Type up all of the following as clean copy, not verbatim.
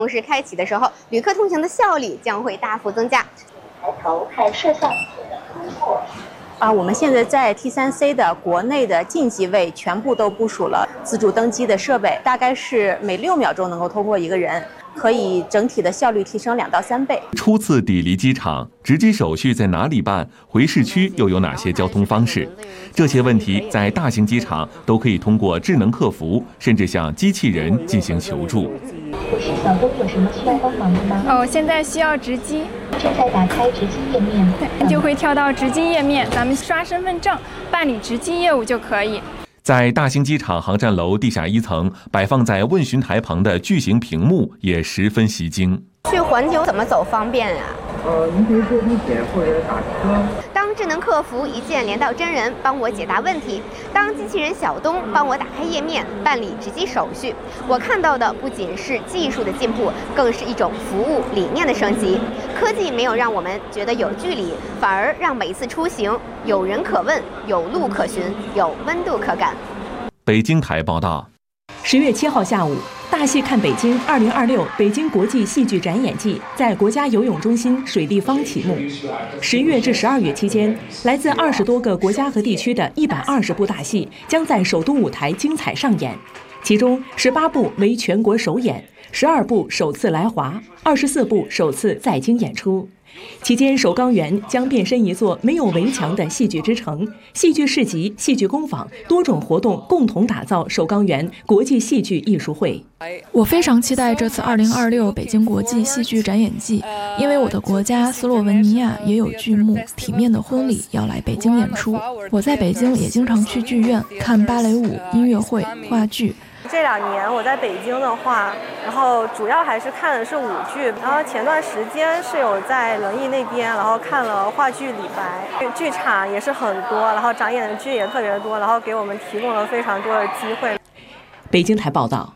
同时开启的时候，旅客通行的效率将会大幅增加。 抬头看摄像头。 我们现在在 T3C 的国内的近机位全部都部署了自主登机的设备，大概是每6秒钟能够通过一个人，可以整体的效率提升2到3倍。 初次抵离机场，值机手续在哪里办？回市区又有哪些交通方式？这些问题在大型机场都可以通过智能客服，甚至向机器人进行求助。 小东有什么需要帮忙的吗？ 现在需要值机， 正在打开值机页面， 对，就会跳到值机页面，咱们刷身份证办理值机业务就可以。 在大兴机场航站楼地下1层摆放在问询台旁的巨型屏幕也十分吸睛。 去环球怎么走方便呀？ 您可以坐地铁或者打车。 当智能客服一键连到真人，帮我解答问题；当机器人小东帮我打开页面，办理值机手续。我看到的不仅是技术的进步，更是一种服务理念的升级。科技没有让我们觉得有距离，反而让每一次出行有人可问，有路可循，有温度可感。 北京台报道 ，10月7号下午，大戏看北京2026北京国际戏剧展演季在国家游泳中心水立方启幕。10月至12月期间，来自20多个国家和地区的120部大戏将在首都舞台精彩上演，其中18部为全国首演，12部首次来华，24部首次在京演出。期间，首钢园将变身一座没有围墙的戏剧之城，戏剧市集、戏剧工坊多种活动共同打造首钢园国际戏剧艺术会。 我非常期待这次2026北京国际戏剧展演季，因为我的国家斯洛文尼亚也有剧目《体面的婚礼》要来北京演出。我在北京也经常去剧院看芭蕾舞、音乐会、话剧。 这2年我在北京的话，然后主要还是看的是舞剧，然后前段时间是有在轮艺那边，然后看了话剧《李白》，剧场也是很多，然后展演的剧也特别多，然后给我们提供了非常多的机会。 北京台报道，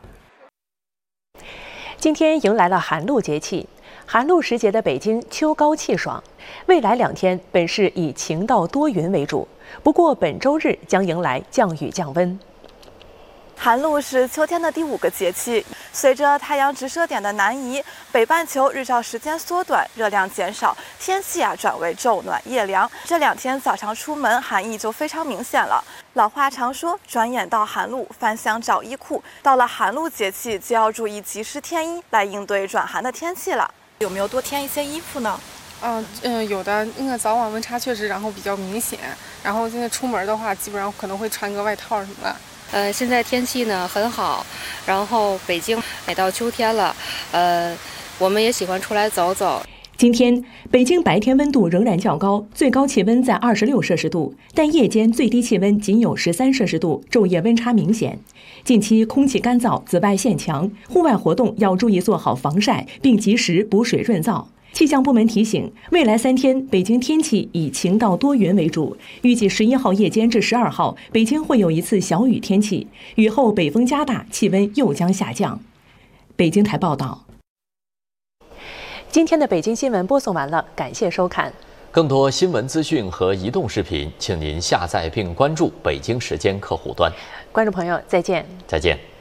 今天迎来了寒露节气，寒露时节的北京秋高气爽，未来2天本市以晴到多云为主，不过本周日将迎来降雨降温。 寒露是秋天的第5个节气，随着太阳直射点的南移，北半球日照时间缩短，热量减少，天气转为昼暖夜凉。这2天早上出门寒意就非常明显了。老话常说，转眼到寒露，返乡找衣裤。到了寒露节气，就要注意及时添衣，来应对转寒的天气了。有没有多添一些衣服呢？ 有的，那个早晚温差确实然后比较明显，然后现在出门的话，基本上可能会穿个外套什么的。 现在天气呢很好，然后北京也到秋天了，我们也喜欢出来走走。 今天北京白天温度仍然较高，最高气温在26摄氏度，但夜间最低气温仅有13摄氏度，昼夜温差明显。近期空气干燥，紫外线强，户外活动要注意做好防晒，并及时补水润燥。气象部门提醒，未来3天北京天气以晴到多云为主，预计11号夜间至12号，北京会有一次小雨天气，雨后北风加大，气温又将下降。北京台报道。今天的北京新闻播送完了，感谢收看。 更多新闻资讯和移动视频，请您下载并关注北京时间客户端。 观众朋友，再见。 再见。